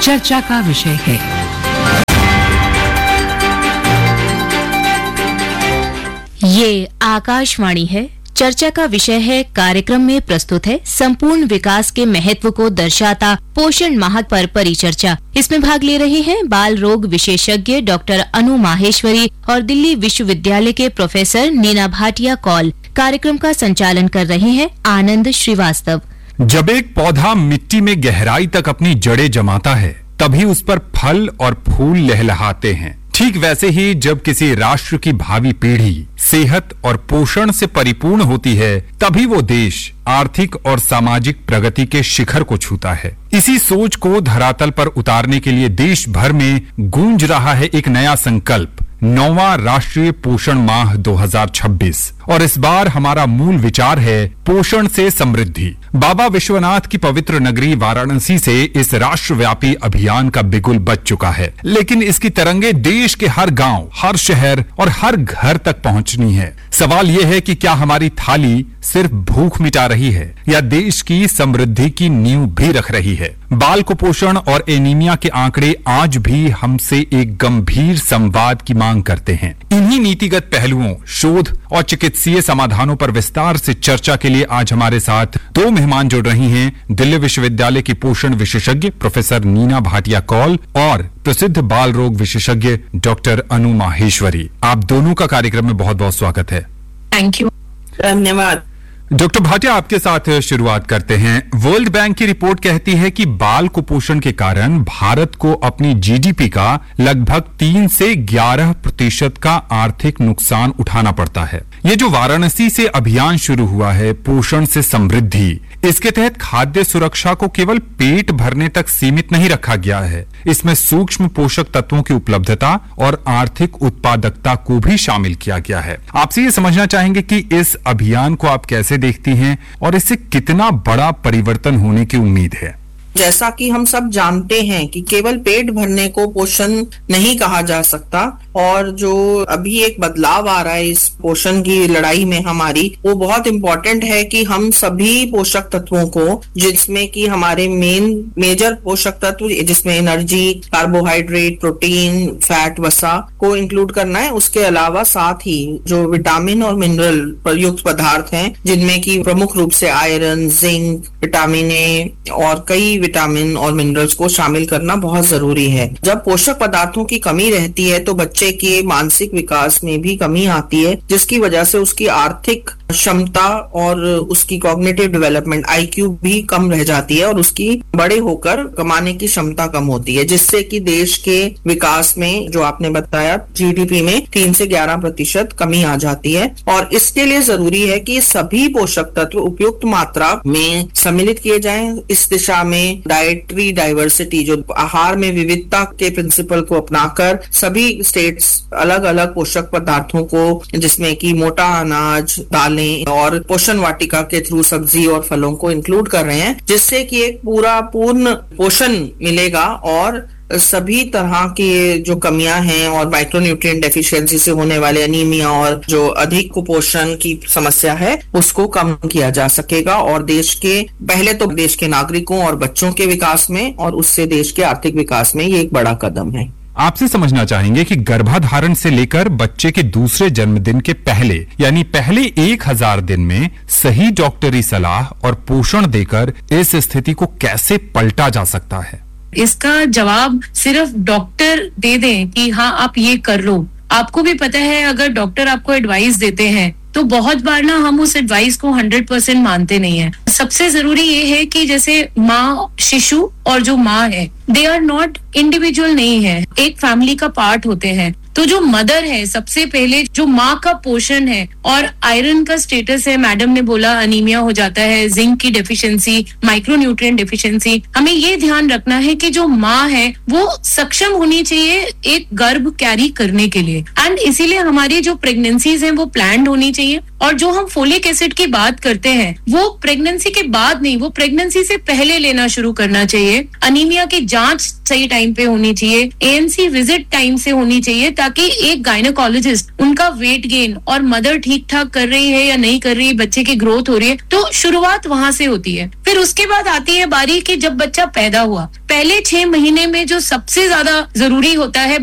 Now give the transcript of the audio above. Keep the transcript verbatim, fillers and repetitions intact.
चर्चा का विषय है। ये आकाशवाणी है। चर्चा का विषय है कार्यक्रम में प्रस्तुत है संपूर्ण विकास के महत्व को दर्शाता पोषण माह पर परिचर्चा। इसमें भाग ले रहे हैं बाल रोग विशेषज्ञ डॉक्टर अनु माहेश्वरी और दिल्ली विश्वविद्यालय के प्रोफेसर नीना भाटिया कौल। कार्यक्रम का संचालन कर रहे हैं आनंद श्रीवास्तव। जब एक पौधा मिट्टी में गहराई तक अपनी जड़ें जमाता है, तभी उस पर फल और फूल लहलहाते हैं। ठीक वैसे ही जब किसी राष्ट्र की भावी पीढ़ी सेहत और पोषण से परिपूर्ण होती है, तभी वो देश आर्थिक और सामाजिक प्रगति के शिखर को छूता है। इसी सोच को धरातल पर उतारने के लिए देश भर में गूंज रहा है एक नया संकल्प, नौवां राष्ट्रीय पोषण माह दो हज़ार छब्बीस। और इस बार हमारा मूल विचार है पोषण से समृद्धि। बाबा विश्वनाथ की पवित्र नगरी वाराणसी से इस राष्ट्रव्यापी अभियान का बिगुल बज चुका है, लेकिन इसकी तरंगे देश के हर गांव, हर शहर और हर घर तक पहुंचनी है। सवाल यह है कि क्या हमारी थाली सिर्फ भूख मिटा रही है या देश की समृद्धि की नींव भी रख रही है। बाल कुपोषण और एनीमिया के आंकड़े आज भी हमसे एक गंभीर संवाद की मांग करते हैं। इन्हीं नीतिगत पहलुओं, शोध और चिकित्सीय समाधानों पर विस्तार से चर्चा के लिए आज हमारे साथ दो मेहमान जुड़ रही हैं, दिल्ली विश्वविद्यालय की पोषण विशेषज्ञ प्रोफेसर नीना भाटिया कौल और प्रसिद्ध बाल रोग विशेषज्ञ डॉक्टर अनु माहेश्वरी। आप दोनों का कार्यक्रम में बहुत बहुत स्वागत है। Thank you. धन्यवाद। डॉक्टर भाटिया, आपके साथ शुरुआत करते हैं। वर्ल्ड बैंक की रिपोर्ट कहती है कि बाल कुपोषण के कारण भारत को अपनी जीडीपी का लगभग तीन से ग्यारह प्रतिशत का आर्थिक नुकसान उठाना पड़ता है। ये जो वाराणसी से अभियान शुरू हुआ है पोषण से समृद्धि, इसके तहत खाद्य सुरक्षा को केवल पेट भरने तक सीमित नहीं रखा गया है। इसमें सूक्ष्म पोषक तत्वों की उपलब्धता और आर्थिक उत्पादकता को भी शामिल किया गया है। आपसे ये समझना चाहेंगे कि इस अभियान को आप कैसे देखती हैं और इससे कितना बड़ा परिवर्तन होने की उम्मीद है। जैसा कि हम सब जानते हैं कि केवल पेट भरने को पोषण नहीं कहा जा सकता, और जो अभी एक बदलाव आ रहा है इस पोषण की लड़ाई में हमारी, वो बहुत इम्पोर्टेंट है कि हम सभी पोषक तत्वों को, जिसमें कि हमारे मेन मेजर पोषक तत्व जिसमें एनर्जी, कार्बोहाइड्रेट, प्रोटीन, फैट, वसा को इंक्लूड करना है। उसके अलावा साथ ही जो विटामिन और मिनरल युक्त पदार्थ हैं, जिनमें कि प्रमुख रूप से आयरन, जिंक, विटामिन ए और कई विटामिन और मिनरल्स को शामिल करना बहुत जरूरी है। जब पोषक पदार्थों की कमी रहती है तो बच्चे के मानसिक विकास में भी कमी आती है, जिसकी वजह से उसकी आर्थिक क्षमता और उसकी कॉग्निटिव डेवलपमेंट आईक्यू भी कम रह जाती है और उसकी बड़े होकर कमाने की क्षमता कम होती है, जिससे कि देश के विकास में, जो आपने बताया, जीडीपी में तीन से ग्यारह प्रतिशत कमी आ जाती है। और इसके लिए जरूरी है कि सभी पोषक तत्व उपयुक्त मात्रा में सम्मिलित किए जाएं। इस दिशा में डाइटरी डाइवर्सिटी, जो आहार में विविधता के प्रिंसिपल को अपनाकर सभी स्टेट्स अलग अलग पोषक पदार्थों को, जिसमें कि मोटा अनाज, दालें और पोषण वाटिका के थ्रू सब्जी और फलों को इंक्लूड कर रहे हैं, जिससे कि एक पूरा पूर्ण पोषण मिलेगा और सभी तरह की जो कमियां हैं और माइक्रोन्यूट्रिएंट डेफिशिएंसी से होने वाले एनीमिया और जो अधिक कुपोषण की समस्या है, उसको कम किया जा सकेगा। और देश के, पहले तो देश के नागरिकों और बच्चों के विकास में और उससे देश के आर्थिक विकास में ये एक बड़ा कदम है। आपसे समझना चाहेंगे कि गर्भाधारण से लेकर बच्चे के दूसरे जन्मदिन के पहले, यानी पहले एक हजार दिन में सही डॉक्टरी सलाह और पोषण देकर इस स्थिति को कैसे पलटा जा सकता है। इसका जवाब सिर्फ डॉक्टर दे दें कि हाँ आप ये कर लो। आपको भी पता है, अगर डॉक्टर आपको एडवाइस देते हैं तो बहुत बार ना हम उस एडवाइस को हंड्रेड परसेंट मानते नहीं है। सबसे जरूरी ये है कि जैसे माँ, शिशु और जो माँ है, दे आर नॉट इंडिविजुअल नहीं है, एक फैमिली का पार्ट होते हैं। तो जो मदर है, सबसे पहले जो माँ का पोषण है और आयरन का स्टेटस है, मैडम ने बोला अनीमिया हो जाता है, जिंक की डेफिशिएंसी, माइक्रोन्यूट्रिएंट डेफिशिएंसी, हमें ये ध्यान रखना है कि जो माँ है वो सक्षम होनी चाहिए एक गर्भ कैरी करने के लिए। एंड इसीलिए हमारी जो प्रेगनेंसीज हैं वो प्लान्ड होनी चाहिए और जो हम फोलिक एसिड की बात करते हैं वो प्रेगनेंसी के बाद नहीं, वो प्रेगनेंसी से पहले लेना शुरू करना चाहिए। अनीमिया की जांच सही टाइम पे होनी चाहिए, एएनसी विजिट टाइम से होनी चाहिए, ताकि एक गायनेकोलॉजिस्ट उनका वेट गेन और मदर ठीक ठाक कर रही है या नहीं कर रही है, बच्चे की ग्रोथ हो रही है, तो शुरुआत वहां से होती है। फिर उसके बाद आती है बारी कि जब बच्चा पैदा हुआ, पहले छह महीने में जो सबसे ज्यादा जरूरी होता है